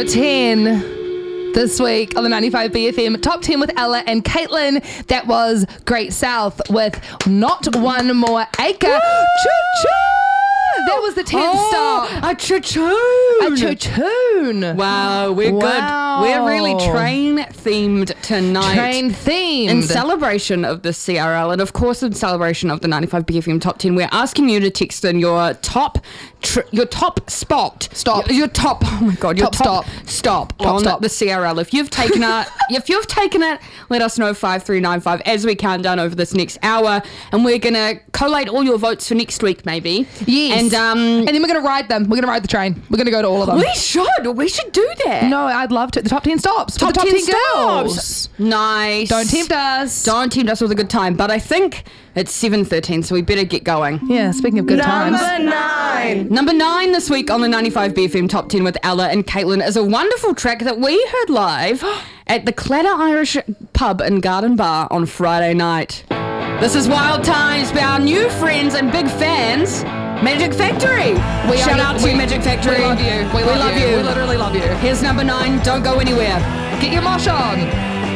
Number 10 this week on the 95 BFM Top 10 with Ella and Caitlin. That was Great South with Not One More Acre. Choo-choo! That was the 10th stop. A choo-choon. A choo-choon. Wow, we're good. We're really train-themed tonight. Train-themed. In celebration of the CRL and, of course, in celebration of the 95 BFM Top 10, we're asking you to text in your top spot. Stop. Your top, oh my God, your Top stop Top on stop. the CRL. If you've taken it, let us know 5395 as we count down over this next hour. And we're going to collate all your votes for next week, maybe. Yes. And then we're going to ride them. We're going to ride the train. We're going to go to all of them. we should do that. No, I'd love to. The top 10 stops. Top the top 10 girls. stops. Nice. Don't tempt us. Don't tempt us with a good time. But I think it's 7:13, so we better get going. Yeah, speaking of good times. Number 9 this week on the 95 BFM Top 10 with Ella and Caitlin is a wonderful track that we heard live at the Clatter Irish Pub and Garden Bar on Friday night. This is Wild Times by our new friends and big fans, Magic Factory. Shout out to Magic Factory. We love you. We love you. We literally love you. Here's number 9. Don't go anywhere. Get your mosh on.